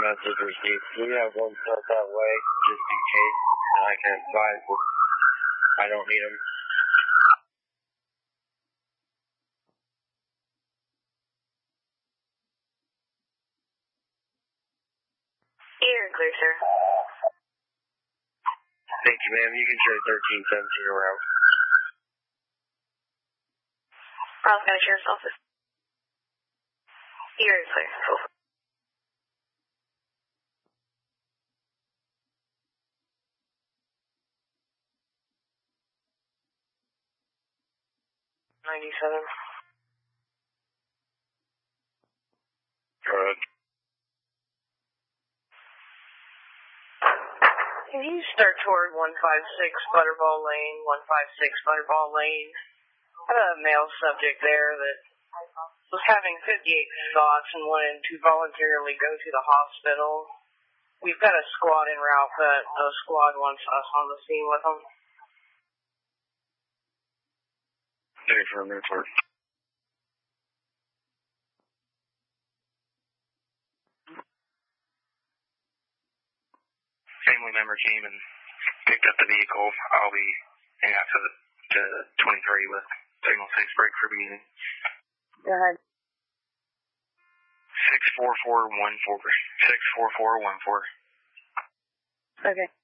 Message received. Do you have one set that way, just in case? And I can advise if I don't need them. You're clear, sir. Thank you, ma'am. You can show 1317 around. Rollins County Sheriff's Office. You're clear. Over. $97. Good. Can you start toward 156 Butterball Lane, 156 Butterball Lane? I have a male subject there that was having 58 thoughts and wanted to voluntarily go to the hospital. We've got a squad en route, but a squad wants us on the scene with them. Thanks for a minute, sir. Family member came and picked up the vehicle. I'll be hanging out to 23 with signal 6 break for beginning. Go ahead. 64414. 64414. Okay.